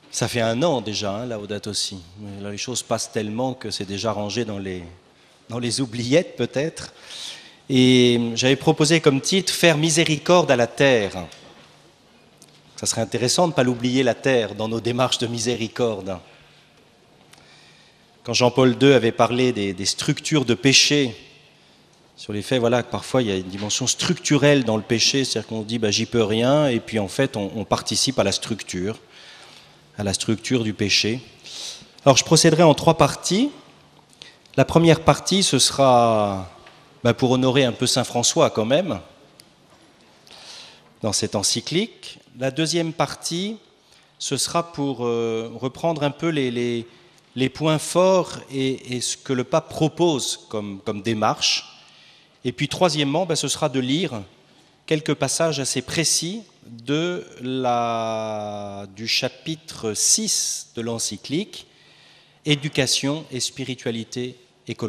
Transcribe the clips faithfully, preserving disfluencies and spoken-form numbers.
Ça fait un an déjà, hein, Laudato Si. Mais là, les choses passent tellement que c'est déjà rangé dans les, dans les oubliettes peut-être. Et j'avais proposé comme titre « Faire miséricorde à la terre ». Ça serait intéressant de ne pas l'oublier, la terre, dans nos démarches de miséricorde. Quand Jean-Paul deux avait parlé des, des structures de péché, sur les faits, voilà, que parfois il y a une dimension structurelle dans le péché, c'est-à-dire qu'on se dit bah, « j'y peux rien » et puis en fait on, on participe à la structure, à la structure du péché. Alors je procéderai en trois parties. La première partie, ce sera bah, pour honorer un peu Saint François quand même, dans cette encyclique. La deuxième partie, ce sera pour euh, reprendre un peu les, les, les points forts et, et ce que le pape propose comme, comme démarche. Et puis troisièmement, ben, ce sera de lire quelques passages assez précis de la, du chapitre six de l'encyclique « Éducation et spiritualité écologique ».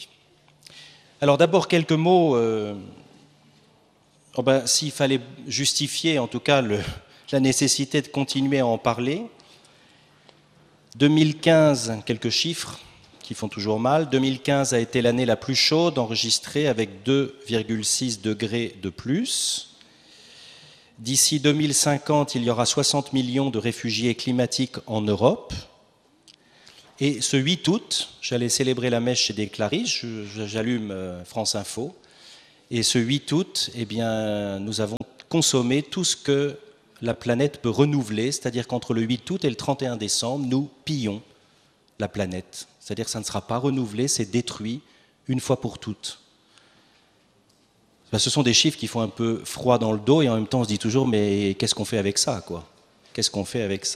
Alors d'abord quelques mots, euh, oh ben, s'il fallait justifier en tout cas le, la nécessité de continuer à en parler. deux mille quinze, quelques chiffres qui font toujours mal. deux mille quinze a été l'année la plus chaude enregistrée avec deux virgule six degrés de plus. D'ici deux mille cinquante, il y aura soixante millions de réfugiés climatiques en Europe. Et ce huit août, j'allais célébrer la messe chez des Clarisses, j'allume France Info, et ce huit août, eh bien, nous avons consommé tout ce que la planète peut renouveler, c'est-à-dire qu'entre le huit août et le trente et un décembre, nous pillons la planète. C'est-à-dire que ça ne sera pas renouvelé, c'est détruit une fois pour toutes. Ben, ce sont des chiffres qui font un peu froid dans le dos et en même temps on se dit toujours mais qu'est-ce qu'on fait avec ça, quoi ? Qu'est-ce qu'on fait avec ça ?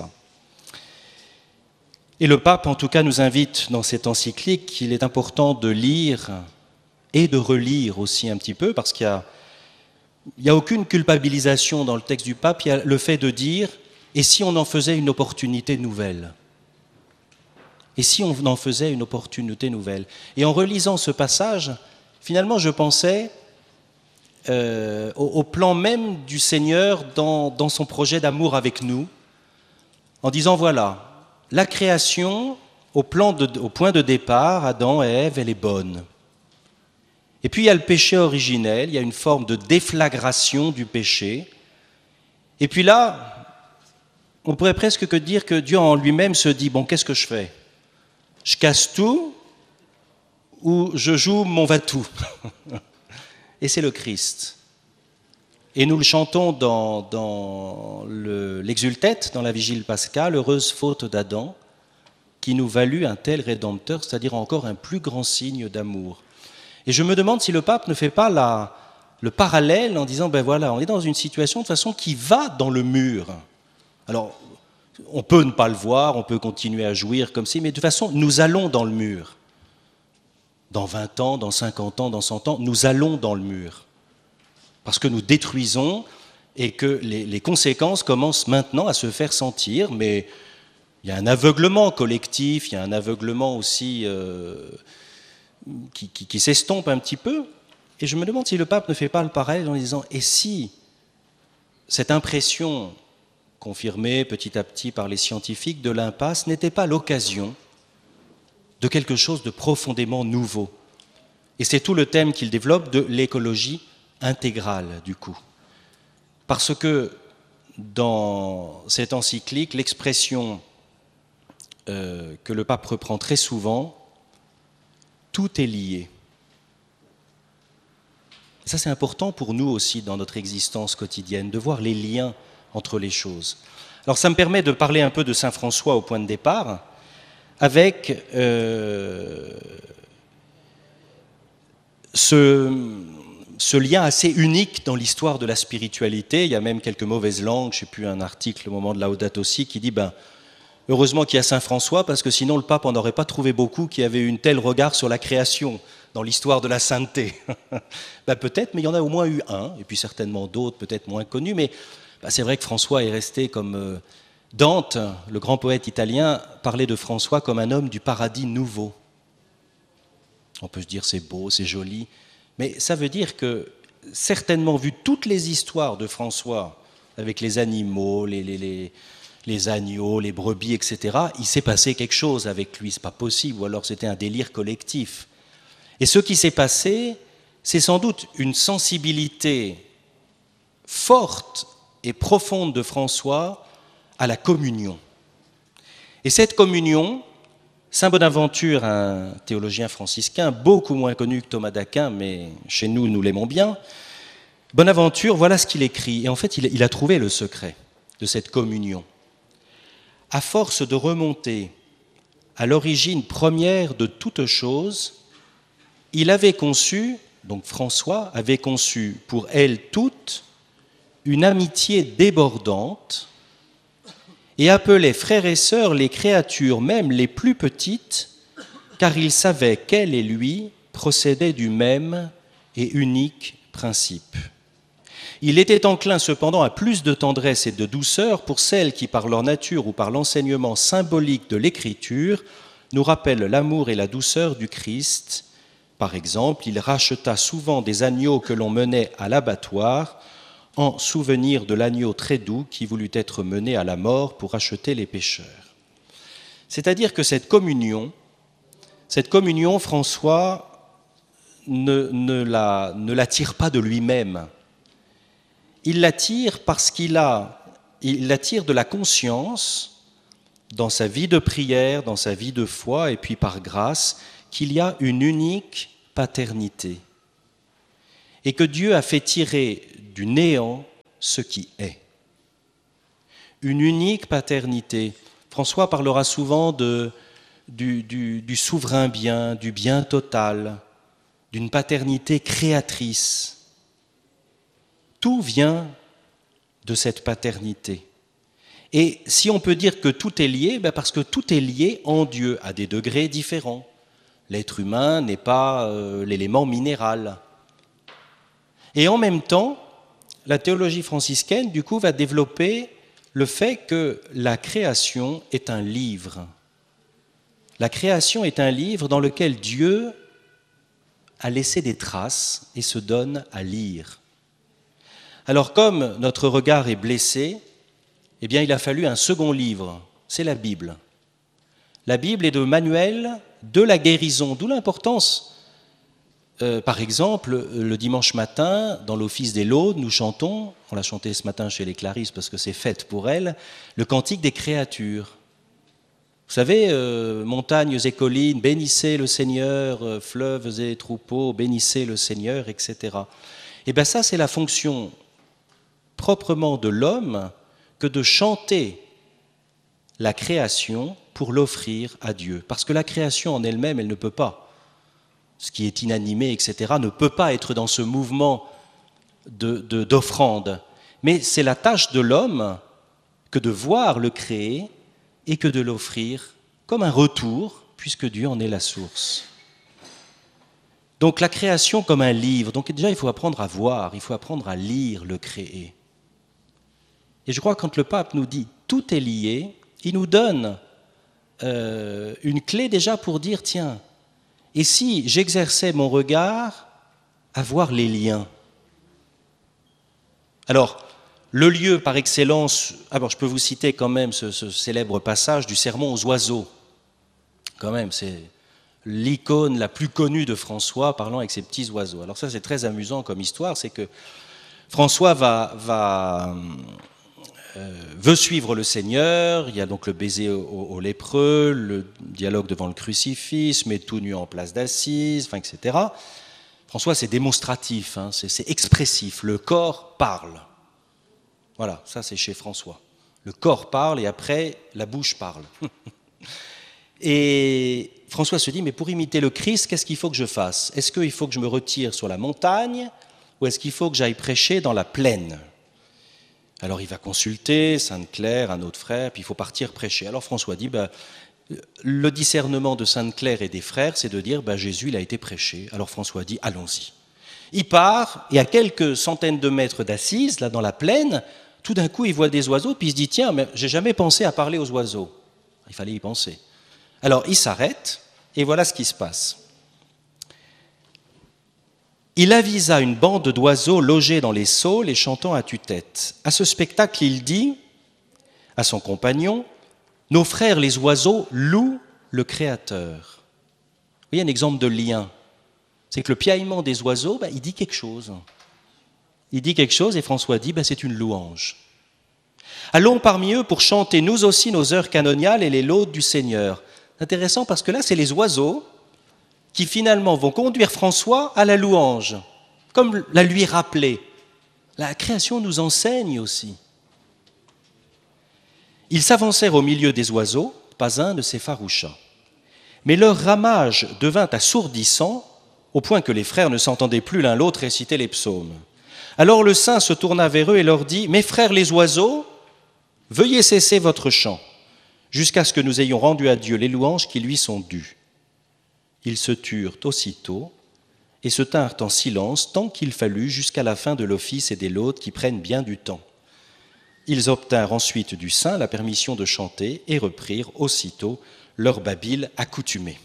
Et le pape, en tout cas, nous invite dans cette encyclique qu'il est important de lire et de relire aussi un petit peu, parce qu'il y a, il n'y a aucune culpabilisation dans le texte du pape, il y a le fait de dire « et si on en faisait une opportunité nouvelle ?» Et si on en faisait une opportunité nouvelle ? Et en relisant ce passage, finalement, je pensais euh, au, au plan même du Seigneur dans, dans son projet d'amour avec nous, en disant voilà, la création, au, plan de, au point de départ, Adam et Ève, elle est bonne. Et puis il y a le péché originel, il y a une forme de déflagration du péché. Et puis là, on pourrait presque que dire que Dieu en lui-même se dit, bon, qu'est-ce que je fais ? Je casse tout ou je joue mon va-tout ? Et c'est le Christ. Et nous le chantons dans, dans le, l'exultète, dans la Vigile pascale, heureuse faute d'Adam, qui nous valut un tel rédempteur, c'est-à-dire encore un plus grand signe d'amour. Et je me demande si le pape ne fait pas la, le parallèle en disant, ben voilà, on est dans une situation de façon qui va dans le mur. Alors, on peut ne pas le voir, on peut continuer à jouir comme si, mais de toute façon, nous allons dans le mur. Dans vingt ans, dans cinquante ans, dans cent ans, nous allons dans le mur. Parce que nous détruisons et que les, les conséquences commencent maintenant à se faire sentir, mais il y a un aveuglement collectif, il y a un aveuglement aussi euh, qui, qui, qui s'estompe un petit peu. Et je me demande si le pape ne fait pas le parallèle en disant « et si cette impression confirmée petit à petit par les scientifiques de l'impasse n'était pas l'occasion de quelque chose de profondément nouveau ?» Et c'est tout le thème qu'il développe de l'écologie intégrale, du coup. Parce que dans cette encyclique, l'expression euh, que le pape reprend très souvent, tout est lié. Et ça, c'est important pour nous aussi dans notre existence quotidienne, de voir les liens entre les choses. Alors, ça me permet de parler un peu de Saint François au point de départ, avec euh, ce... ce lien assez unique dans l'histoire de la spiritualité. Il y a même quelques mauvaises langues, je ne sais plus, un article au moment de Laudato Si qui dit ben, « heureusement qu'il y a Saint François, parce que sinon le pape n'en aurait pas trouvé beaucoup qui avaient eu un tel regard sur la création dans l'histoire de la sainteté. » Ben, peut-être, mais il y en a au moins eu un, et puis certainement d'autres, peut-être moins connus, mais ben, c'est vrai que François est resté comme... Euh, Dante, le grand poète italien, parlait de François comme un homme du paradis nouveau. On peut se dire c'est beau, c'est joli, mais ça veut dire que, certainement, vu toutes les histoires de François, avec les animaux, les, les, les, les agneaux, les brebis, et cetera, il s'est passé quelque chose avec lui, c'est pas possible, ou alors c'était un délire collectif. Et ce qui s'est passé, c'est sans doute une sensibilité forte et profonde de François à la communion. Et cette communion, Saint Bonaventure, un théologien franciscain, beaucoup moins connu que Thomas d'Aquin, mais chez nous, nous l'aimons bien, Bonaventure, voilà ce qu'il écrit. Et en fait, il a trouvé le secret de cette communion. À force de remonter à l'origine première de toute chose, il avait conçu, donc François avait conçu pour elles toutes une amitié débordante et appelait frères et sœurs les créatures, même les plus petites, car il savait qu'elles et lui procédaient du même et unique principe. Il était enclin cependant à plus de tendresse et de douceur pour celles qui, par leur nature ou par l'enseignement symbolique de l'Écriture, nous rappellent l'amour et la douceur du Christ. Par exemple, il racheta souvent des agneaux que l'on menait à l'abattoir, en souvenir de l'agneau très doux qui voulut être mené à la mort pour racheter les pécheurs. C'est-à-dire que cette communion, cette communion, François ne, ne, la, ne la tire pas de lui-même. Il la tire parce qu'il a, il la tire de la conscience, dans sa vie de prière, dans sa vie de foi, et puis par grâce, qu'il y a une unique paternité. Et que Dieu a fait tirer du néant ce qui est. Une unique paternité. François parlera souvent de, du, du, du souverain bien, du bien total, d'une paternité créatrice. Tout vient de cette paternité. Et si on peut dire que tout est lié, ben parce que tout est lié en Dieu à des degrés différents. L'être humain n'est pas euh, l'élément minéral. Et en même temps, la théologie franciscaine, du coup, va développer le fait que la création est un livre. La création est un livre dans lequel Dieu a laissé des traces et se donne à lire. Alors, comme notre regard est blessé, eh bien, il a fallu un second livre, c'est la Bible. La Bible est le manuel de la guérison, d'où l'importance. Euh, par exemple, le dimanche matin, dans l'office des laudes, nous chantons, on l'a chanté ce matin chez les Clarisses parce que c'est fête pour elles, le cantique des créatures. Vous savez, euh, montagnes et collines, bénissez le Seigneur, euh, fleuves et troupeaux, bénissez le Seigneur, et cetera. Et bien ça, c'est la fonction proprement de l'homme que de chanter la création pour l'offrir à Dieu. Parce que la création en elle-même, elle ne peut pas. Ce qui est inanimé, et cetera, ne peut pas être dans ce mouvement de, de, d'offrande. Mais c'est la tâche de l'homme que de voir le créé et que de l'offrir comme un retour, puisque Dieu en est la source. Donc la création comme un livre. Donc déjà, il faut apprendre à voir, il faut apprendre à lire le créé. Et je crois que quand le pape nous dit « tout est lié », il nous donne euh, une clé déjà pour dire « tiens, et si j'exerçais mon regard à voir les liens ?» Alors, le lieu par excellence, alors je peux vous citer quand même ce, ce célèbre passage du sermon aux oiseaux. Quand même, c'est l'icône la plus connue de François parlant avec ses petits oiseaux. Alors ça, c'est très amusant comme histoire, c'est que François va, va, euh, veut suivre le Seigneur, il y a donc le baiser au, au lépreux, le dialogue devant le crucifix, se met tout nu en place d'assises, enfin, et cetera. François, c'est démonstratif, hein, c'est, c'est expressif, le corps parle. Voilà, ça c'est chez François. Le corps parle et après, la bouche parle. Et François se dit, mais pour imiter le Christ, qu'est-ce qu'il faut que je fasse ? Est-ce qu'il faut que je me retire sur la montagne ou est-ce qu'il faut que j'aille prêcher dans la plaine ? Alors il va consulter Sainte-Claire, un autre frère, puis il faut partir prêcher. Alors François dit, bah, le discernement de Sainte-Claire et des frères, c'est de dire, bah, Jésus il a été prêché. Alors François dit, allons-y. Il part, et à quelques centaines de mètres d'Assise, là dans la plaine, tout d'un coup il voit des oiseaux, puis il se dit, tiens, mais j'ai jamais pensé à parler aux oiseaux. Il fallait y penser. Alors il s'arrête, et voilà ce qui se passe. Il avisa une bande d'oiseaux logés dans les saules et chantant à tue-tête. À ce spectacle, il dit « à son compagnon, « Nos frères les oiseaux louent le Créateur ». Vous voyez un exemple de lien. C'est que le piaillement des oiseaux, ben, il dit quelque chose. Il dit quelque chose et François dit, ben, c'est une louange. Allons parmi eux pour chanter nous aussi nos heures canoniales et les laudes du Seigneur. C'est intéressant parce que là, c'est les oiseaux qui finalement vont conduire François à la louange, comme la lui rappeler. La création nous enseigne aussi. Ils s'avancèrent au milieu des oiseaux, pas un ne s'effaroucha. Mais leur ramage devint assourdissant, au point que les frères ne s'entendaient plus l'un l'autre réciter les psaumes. Alors le saint se tourna vers eux et leur dit « Mes frères les oiseaux, veuillez cesser votre chant, jusqu'à ce que nous ayons rendu à Dieu les louanges qui lui sont dues. » Ils se turent aussitôt et se tinrent en silence tant qu'il fallut jusqu'à la fin de l'office et des laudes qui prennent bien du temps. Ils obtinrent ensuite du saint la permission de chanter et reprirent aussitôt leur babil accoutumé.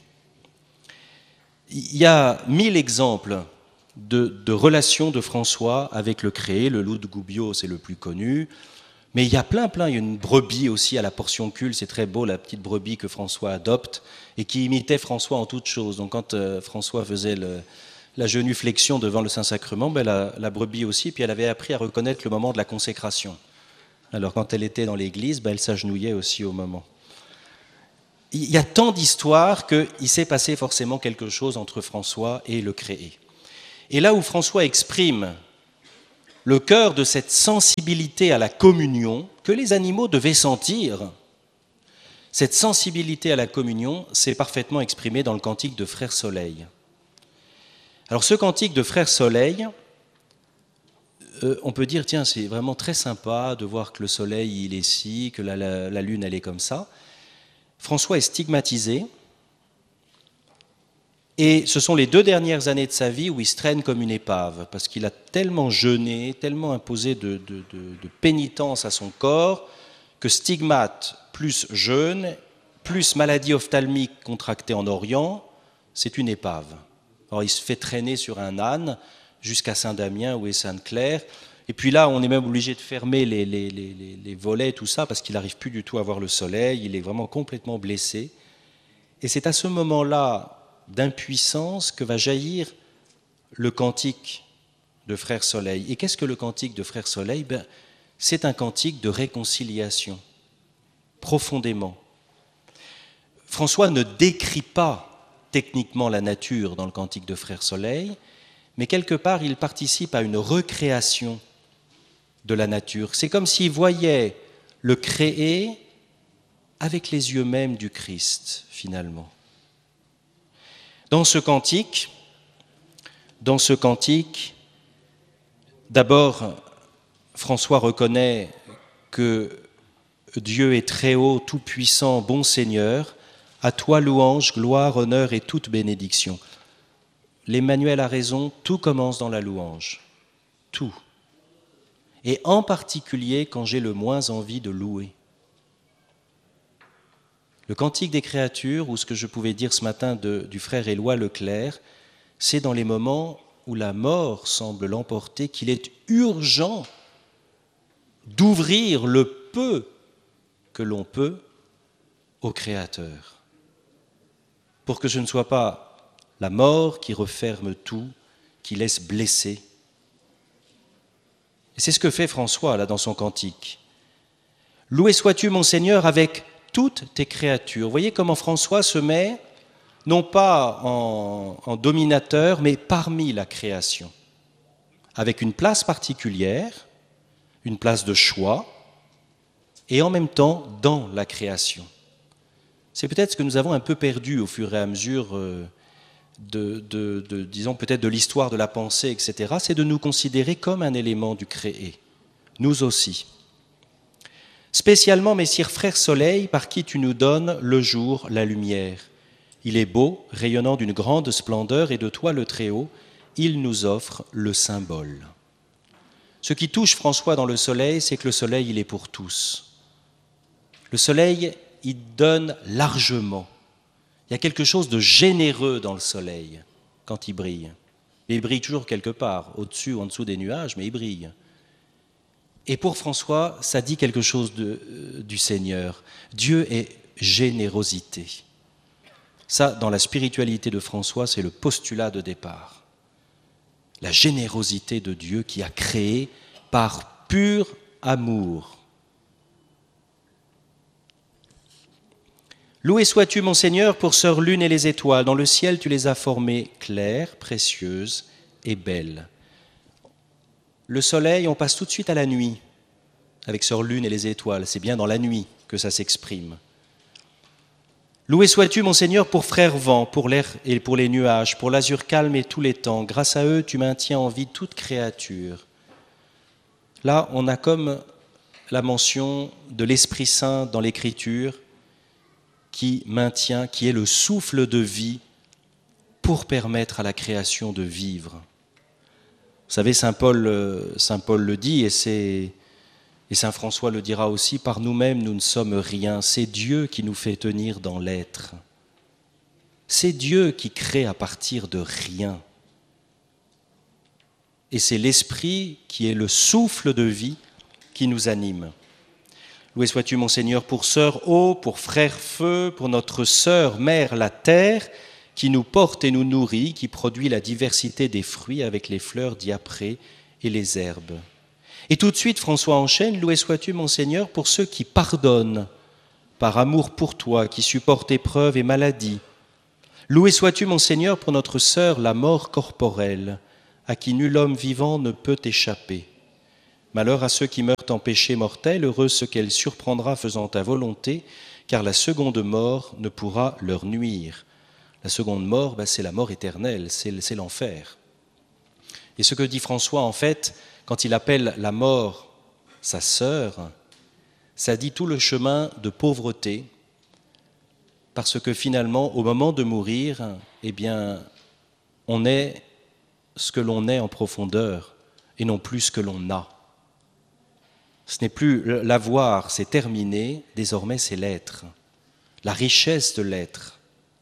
Il y a mille exemples de, de relations de François avec le créé. Le loup de Goubiot, c'est le plus connu. Mais il y a plein, plein. Il y a une brebis aussi à la portion cul. C'est très beau, la petite brebis que François adopte et qui imitait François en toutes choses. Donc quand euh, François faisait le, la genuflexion devant le Saint-Sacrement, ben, la, la brebis aussi, puis elle avait appris à reconnaître le moment de la consécration. Alors quand elle était dans l'église, ben, elle s'agenouillait aussi au moment. Il y a tant d'histoires qu'il s'est passé forcément quelque chose entre François et le créé. Et là où François exprime le cœur de cette sensibilité à la communion que les animaux devaient sentir, cette sensibilité à la communion s'est parfaitement exprimée dans le cantique de Frère Soleil. Alors ce cantique de Frère Soleil, euh, on peut dire, tiens, c'est vraiment très sympa de voir que le soleil il est ci, que la, la, la lune elle est comme ça. François est stigmatisé et ce sont les deux dernières années de sa vie où il se traîne comme une épave parce qu'il a tellement jeûné, tellement imposé de, de, de, de pénitence à son corps que stigmate plus jeûne, plus maladie ophtalmique contractée en Orient, c'est une épave. Alors il se fait traîner sur un âne jusqu'à Saint-Damien où est Sainte-Claire. Et puis là, on est même obligé de fermer les, les, les, les volets, tout ça, parce qu'il n'arrive plus du tout à voir le soleil, il est vraiment complètement blessé. Et c'est à ce moment-là d'impuissance que va jaillir le cantique de Frère Soleil. Et qu'est-ce que le cantique de Frère Soleil ? Ben, c'est un cantique de réconciliation, profondément. François ne décrit pas techniquement la nature dans le cantique de Frère Soleil, mais quelque part, il participe à une recréation de la nature. C'est comme s'il voyait le créé avec les yeux mêmes du Christ, finalement. Dans ce cantique, dans ce cantique, d'abord, François reconnaît que Dieu est très haut, tout-puissant, bon Seigneur, à toi louange, gloire, honneur et toute bénédiction. L'Emmanuel a raison, tout commence dans la louange, tout. Et en particulier quand j'ai le moins envie de louer. Le cantique des créatures, ou ce que je pouvais dire ce matin de, du frère Éloi Leclerc, c'est dans les moments où la mort semble l'emporter qu'il est urgent d'ouvrir le peu que l'on peut au Créateur, pour que ce ne soit pas la mort qui referme tout, qui laisse blesser. Et c'est ce que fait François là dans son cantique. « Loué sois-tu mon Seigneur avec toutes tes créatures ». Vous voyez comment François se met, non pas en, en dominateur, mais parmi la création, avec une place particulière, une place de choix, et en même temps dans la création. C'est peut-être ce que nous avons un peu perdu au fur et à mesure de, de, de disons peut-être de l'histoire de la pensée, et cetera, c'est de nous considérer comme un élément du créé, nous aussi. Spécialement, Messire Frère Soleil, par qui tu nous donnes le jour, la lumière. Il est beau, rayonnant d'une grande splendeur, et de toi le Très-Haut, il nous offre le symbole. Ce qui touche François dans le soleil, c'est que le soleil, il est pour tous. Le soleil, il donne largement. Il y a quelque chose de généreux dans le soleil quand il brille. Mais il brille toujours quelque part, au-dessus ou en dessous des nuages, mais il brille. Et pour François, ça dit quelque chose de, euh, du Seigneur. Dieu est générosité. Ça, dans la spiritualité de François, c'est le postulat de départ. La générosité de Dieu qui a créé par pur amour. Loué sois-tu, mon Seigneur, pour sœur lune et les étoiles. Dans le ciel, tu les as formées claires, précieuses et belles. Le soleil, on passe tout de suite à la nuit, avec sœur lune et les étoiles. C'est bien dans la nuit que ça s'exprime. Loué sois-tu, mon Seigneur, pour frère vent, pour l'air et pour les nuages, pour l'azur calme et tous les temps. Grâce à eux, tu maintiens en vie toute créature. Là, on a comme la mention de l'Esprit Saint dans l'Écriture, qui maintient, qui est le souffle de vie pour permettre à la création de vivre. Vous savez, Saint Paul, Saint Paul le dit, et, c'est, et Saint François le dira aussi, par nous-mêmes nous ne sommes rien, c'est Dieu qui nous fait tenir dans l'être. C'est Dieu qui crée à partir de rien. Et c'est l'Esprit qui est le souffle de vie qui nous anime. Loué sois-tu, mon Seigneur, pour sœur eau, pour frère feu, pour notre sœur mère la terre, qui nous porte et nous nourrit, qui produit la diversité des fruits avec les fleurs diaprées et les herbes. Et tout de suite, François enchaîne, loué sois-tu, mon Seigneur, pour ceux qui pardonnent, par amour pour toi, qui supportent épreuves et maladies. Loué sois-tu, mon Seigneur, pour notre sœur, la mort corporelle, à qui nul homme vivant ne peut échapper. Malheur à ceux qui meurent en péché mortel, heureux ceux qu'elle surprendra faisant ta volonté, car la seconde mort ne pourra leur nuire. La seconde mort, ben, c'est la mort éternelle, c'est, c'est l'enfer. Et ce que dit François, en fait, quand il appelle la mort sa sœur, ça dit tout le chemin de pauvreté, parce que finalement, au moment de mourir, eh bien, on est ce que l'on est en profondeur, et non plus ce que l'on a. Ce n'est plus l'avoir, c'est terminé, désormais c'est l'être, la richesse de l'être.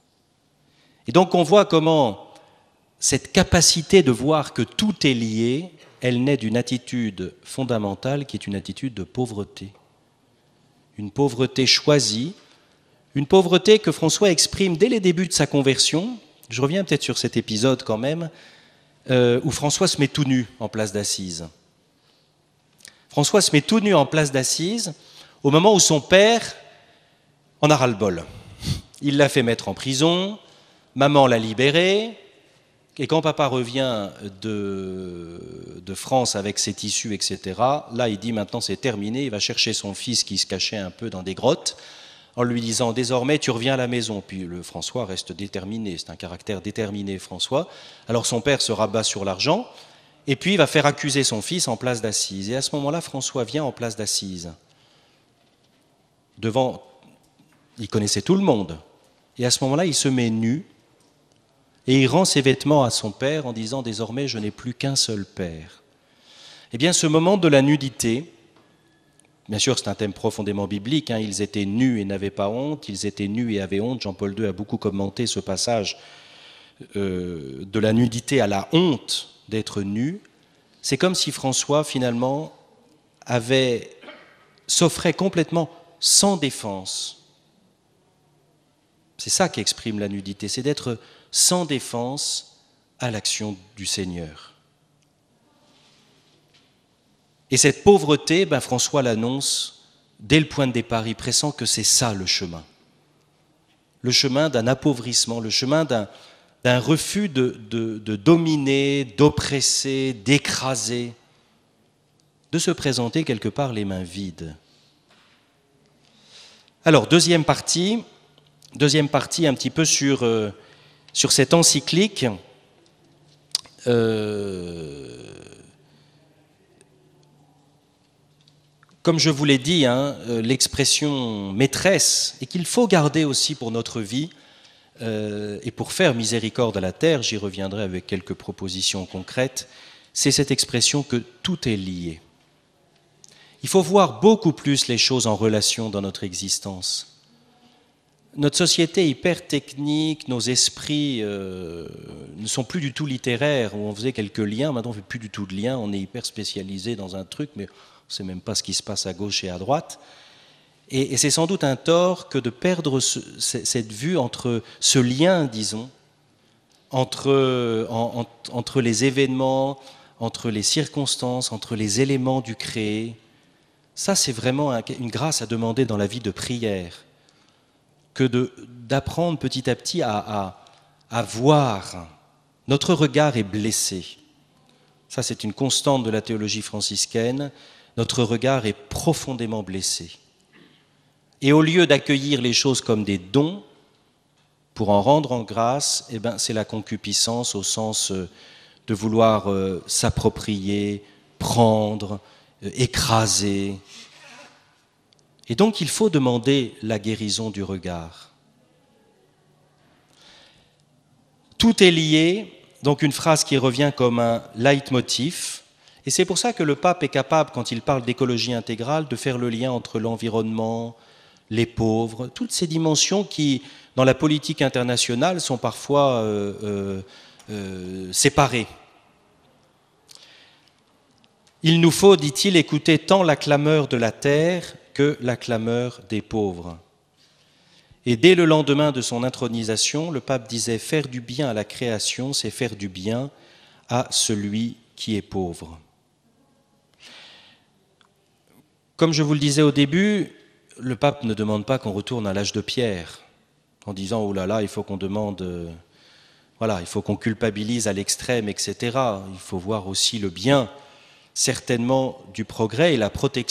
Et donc on voit comment cette capacité de voir que tout est lié, elle naît d'une attitude fondamentale qui est une attitude de pauvreté. Une pauvreté choisie, une pauvreté que François exprime dès les débuts de sa conversion. Je reviens peut-être sur cet épisode quand même, euh, où François se met tout nu en place d'Assise. François se met tout nu en place d'Assise au moment où son père en a ras-le-bol. Il l'a fait mettre en prison, maman l'a libéré, et quand papa revient de, de France avec ses tissus, et cetera, là il dit maintenant c'est terminé, il va chercher son fils qui se cachait un peu dans des grottes, en lui disant désormais tu reviens à la maison. Puis le François reste déterminé, c'est un caractère déterminé François. Alors son père se rabat sur l'argent, et puis il va faire accuser son fils en place d'Assise. Et à ce moment-là, François vient en place d'Assise. Devant, il connaissait tout le monde. Et à ce moment-là, il se met nu et il rend ses vêtements à son père en disant « Désormais, je n'ai plus qu'un seul père ». Eh bien, ce moment de la nudité, bien sûr, c'est un thème profondément biblique. Hein, ils étaient nus et n'avaient pas honte. Ils étaient nus et avaient honte. Jean-Paul deux a beaucoup commenté ce passage euh, de la nudité à la honte d'être nu, c'est comme si François, finalement, avait, s'offrait complètement sans défense. C'est ça qu'exprime la nudité, c'est d'être sans défense à l'action du Seigneur. Et cette pauvreté, ben François l'annonce dès le point de départ, il pressent que c'est ça le chemin. Le chemin d'un appauvrissement, le chemin d'un d'un refus de, de, de dominer, d'oppresser, d'écraser, de se présenter quelque part les mains vides. Alors, deuxième partie, deuxième partie un petit peu sur, euh, sur cette encyclique. Euh, comme je vous l'ai dit, hein, l'expression maîtresse, et qu'il faut garder aussi pour notre vie, Euh, et pour faire miséricorde à la terre, j'y reviendrai avec quelques propositions concrètes, c'est cette expression que tout est lié. Il faut voir beaucoup plus les choses en relation dans notre existence. Notre société est hyper technique, nos esprits euh, ne sont plus du tout littéraires, où on faisait quelques liens, maintenant on ne fait plus du tout de liens, on est hyper spécialisé dans un truc, mais ne sait même pas ce qui se passe à gauche et à droite. Et, et c'est sans doute un tort que de perdre ce, cette vue entre ce lien, disons, entre, en, en, entre les événements, entre les circonstances, entre les éléments du créé. Ça, c'est vraiment un, une grâce à demander dans la vie de prière, que de, d'apprendre petit à petit à, à, à voir. Notre regard est blessé. Ça, c'est une constante de la théologie franciscaine. Notre regard est profondément blessé. Et au lieu d'accueillir les choses comme des dons, pour en rendre en grâce, eh ben, c'est la concupiscence au sens de vouloir euh, s'approprier, prendre, euh, écraser. Et donc, il faut demander la guérison du regard. Tout est lié, donc une phrase qui revient comme un leitmotiv. Et c'est pour ça que le pape est capable, quand il parle d'écologie intégrale, de faire le lien entre l'environnement, les pauvres, toutes ces dimensions qui, dans la politique internationale, sont parfois euh, euh, euh, séparées. Il nous faut, dit-il, écouter tant la clameur de la terre que la clameur des pauvres. Et dès le lendemain de son intronisation, le pape disait « Faire du bien à la création, c'est faire du bien à celui qui est pauvre ». Comme je vous le disais au début, le pape ne demande pas qu'on retourne à l'âge de pierre, en disant « Oh là là, il faut qu'on demande, euh, voilà, il faut qu'on culpabilise à l'extrême, et cetera » Il faut voir aussi le bien, certainement, du progrès et la protection